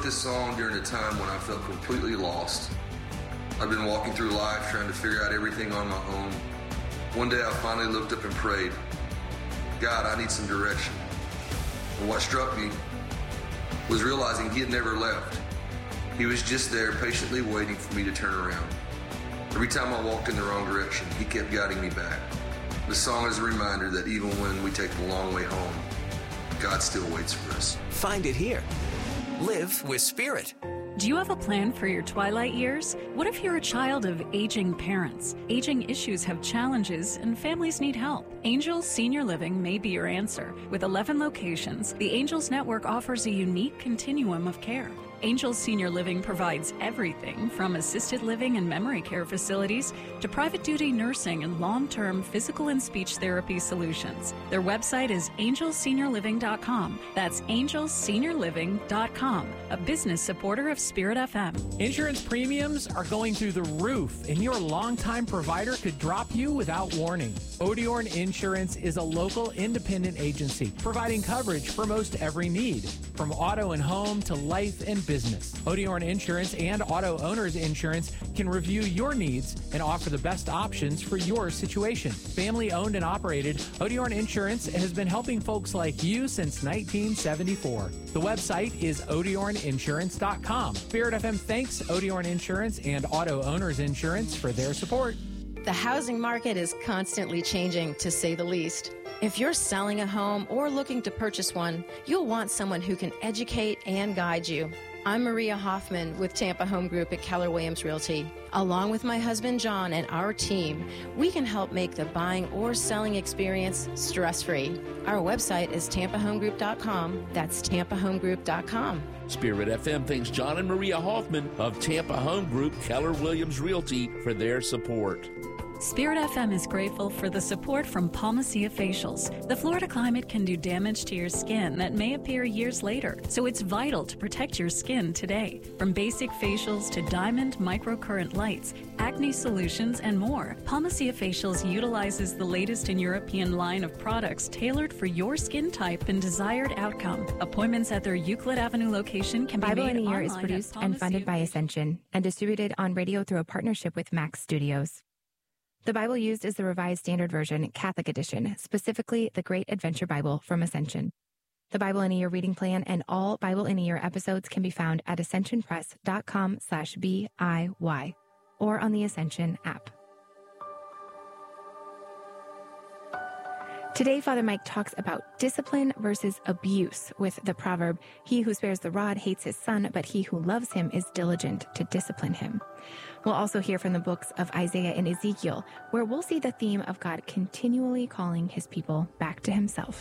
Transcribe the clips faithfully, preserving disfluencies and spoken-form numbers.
this song during a time when I felt completely lost. I've been walking through life trying to figure out everything on my own. One day I finally looked up and prayed, God, I need some direction. And what struck me was realizing he had never left. He was just there patiently waiting for me to turn around. Every time I walked in the wrong direction, he kept guiding me back. The song is a reminder that even when we take the long way home, God still waits for us. Find it here. Live with Spirit. Do you have a plan for your twilight years? What if you're a child of aging parents? Aging issues have challenges and families need help. Angels Senior Living may be your answer. With eleven locations, the Angels Network offers a unique continuum of care. Angels Senior Living provides everything from assisted living and memory care facilities to private duty nursing and long-term physical and speech therapy solutions. Their website is angels senior living dot com. That's angels senior living dot com, a business supporter of Spirit F M. Insurance premiums are going through the roof, and your longtime provider could drop you without warning. Odiorn Insurance is a local independent agency providing coverage for most every need, from auto and home to life and business. Odiorn Insurance and Auto Owners Insurance can review your needs and offer the best options for your situation. Family owned and operated, Odiorn Insurance has been helping folks like you since nineteen seventy-four. The website is odiorn insurance dot com. Spirit F M thanks Odiorn Insurance and Auto Owners Insurance for their support. The housing market is constantly changing, to say the least. If you're selling a home or looking to purchase one, you'll want someone who can educate and guide you. I'm Maria Hoffman with Tampa Home Group at Keller Williams Realty. Along with my husband John and our team, we can help make the buying or selling experience stress-free. Our website is tampa home group dot com. That's tampa home group dot com. Spirit F M thanks John and Maria Hoffman of Tampa Home Group, Keller Williams Realty for their support. Spirit F M is grateful for the support from Palmacia Facials. The Florida climate can do damage to your skin that may appear years later, so it's vital to protect your skin today. From basic facials to diamond microcurrent lights, acne solutions, and more, Palmacia Facials utilizes the latest in European line of products tailored for your skin type and desired outcome. Appointments at their Euclid Avenue location can be Bible made in a Year online is produced at and funded by Ascension and distributed on radio through a partnership with Max Studios. The Bible used is the Revised Standard Version, Catholic Edition, specifically the Great Adventure Bible from Ascension. The Bible in a Year reading plan and all Bible in a Year episodes can be found at ascension press dot com slash B I Y or on the Ascension app. Today, Father Mike talks about discipline versus abuse with the proverb, "He who spares the rod hates his son, but he who loves him is diligent to discipline him." We'll also hear from the books of Isaiah and Ezekiel, where we'll see the theme of God continually calling his people back to himself.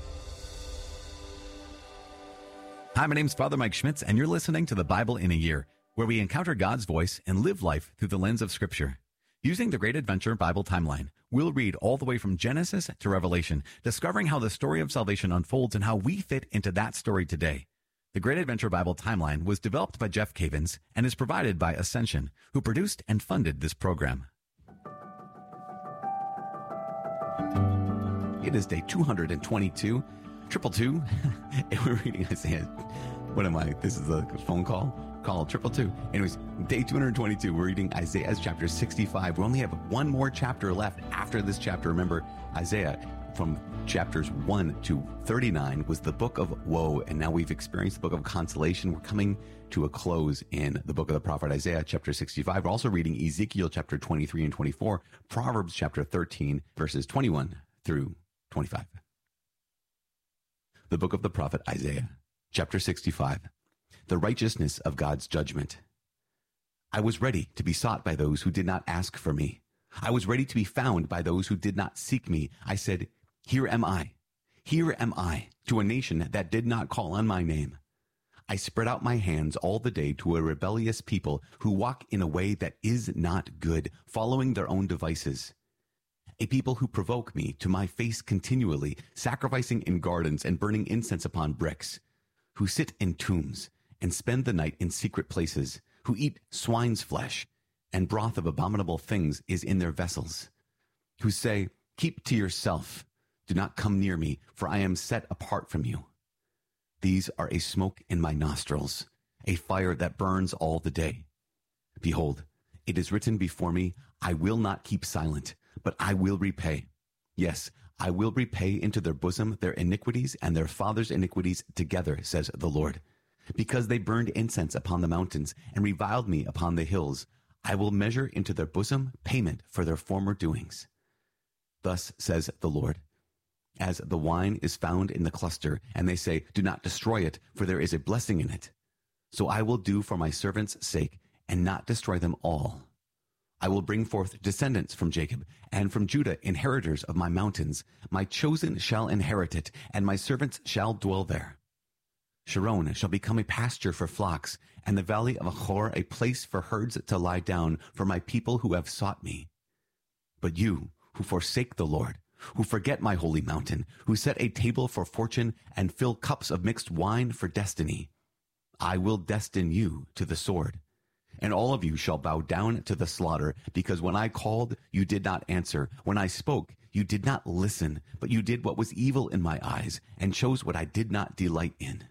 Hi, my name's Father Mike Schmitz, and you're listening to the Bible in a Year, where we encounter God's voice and live life through the lens of Scripture. Using the Great Adventure Bible timeline, we'll read all the way from Genesis to Revelation, discovering how the story of salvation unfolds and how we fit into that story today. The Great Adventure Bible timeline was developed by Jeff Cavins and is provided by Ascension, who produced and funded this program. It is day two hundred twenty-two, triple two, and we're reading Isaiah. What am I? This is a phone call? Call triple two. Anyways, day two hundred twenty-two, we're reading Isaiah's chapter sixty-five. We only have one more chapter left after this chapter. Remember, Isaiah from chapters one to thirty-nine was the book of woe, and now we've experienced the book of consolation. We're coming to a close in the book of the prophet Isaiah, chapter sixty-five. We're also reading Ezekiel chapter twenty-three and twenty-four, Proverbs chapter thirteen, verses twenty-one through twenty-five. The book of the prophet Isaiah, chapter sixty-five. The righteousness of God's judgment. I was ready to be sought by those who did not ask for me. I was ready to be found by those who did not seek me. I said, here am I. Here am I, to a nation that did not call on my name. I spread out my hands all the day to a rebellious people who walk in a way that is not good, following their own devices. A people who provoke me to my face continually, sacrificing in gardens and burning incense upon bricks, who sit in tombs and spend the night in secret places, who eat swine's flesh, and broth of abominable things is in their vessels, who say, keep to yourself, do not come near me, for I am set apart from you. These are a smoke in my nostrils, a fire that burns all the day. Behold, it is written before me, I will not keep silent, but I will repay. Yes, I will repay into their bosom their iniquities and their fathers' iniquities together, says the Lord. Because they burned incense upon the mountains and reviled me upon the hills, I will measure into their bosom payment for their former doings. Thus says the Lord, as the wine is found in the cluster, and they say, do not destroy it, for there is a blessing in it. So I will do for my servants' sake, and not destroy them all. I will bring forth descendants from Jacob, and from Judah inheritors of my mountains. My chosen shall inherit it, and my servants shall dwell there. Sharon shall become a pasture for flocks, and the valley of Achor a place for herds to lie down for my people who have sought me. But you, who forsake the Lord, who forget my holy mountain, who set a table for fortune and fill cups of mixed wine for destiny, I will destine you to the sword. And all of you shall bow down to the slaughter, because when I called, you did not answer. When I spoke, you did not listen, but you did what was evil in my eyes, and chose what I did not delight in.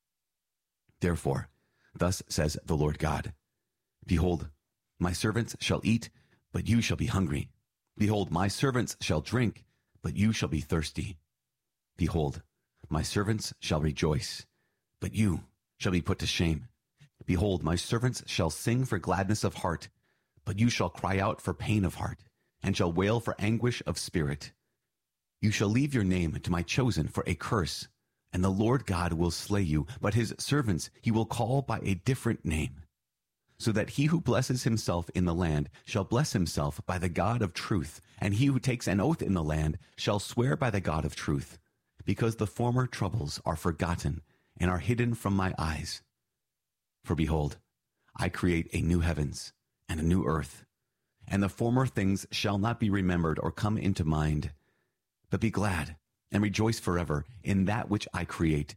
Therefore, thus says the Lord God, behold, my servants shall eat, but you shall be hungry. Behold, my servants shall drink, but you shall be thirsty. Behold, my servants shall rejoice, but you shall be put to shame. Behold, my servants shall sing for gladness of heart, but you shall cry out for pain of heart, and shall wail for anguish of spirit. You shall leave your name to my chosen for a curse, and the Lord God will slay you, but his servants he will call by a different name, so that he who blesses himself in the land shall bless himself by the God of truth, and he who takes an oath in the land shall swear by the God of truth, because the former troubles are forgotten and are hidden from my eyes. For behold, I create a new heavens and a new earth, and the former things shall not be remembered or come into mind. But be glad and rejoice forever in that which I create,